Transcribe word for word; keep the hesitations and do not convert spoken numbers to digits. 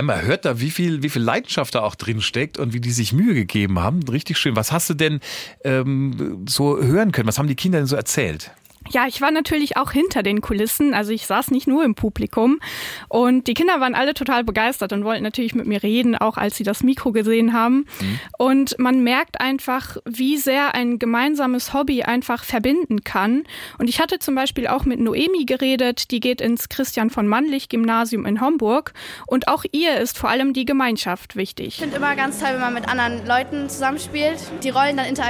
Ja, man hört da, wie viel, wie viel Leidenschaft da auch drin steckt und wie die sich Mühe gegeben haben. Richtig schön. Was hast du denn ähm, so hören können? Was haben die Kinder denn so erzählt? Ja, ich war natürlich auch hinter den Kulissen, also ich saß nicht nur im Publikum und die Kinder waren alle total begeistert und wollten natürlich mit mir reden, auch als sie das Mikro gesehen haben. Mhm. Und man merkt einfach, wie sehr ein gemeinsames Hobby einfach verbinden kann. Und ich hatte zum Beispiel auch mit Noemi geredet, die geht ins Christian von Mannlich Gymnasium in Homburg und auch ihr ist vor allem die Gemeinschaft wichtig. Ich finde immer ganz toll, wenn man mit anderen Leuten zusammenspielt, die Rollen dann interaktiv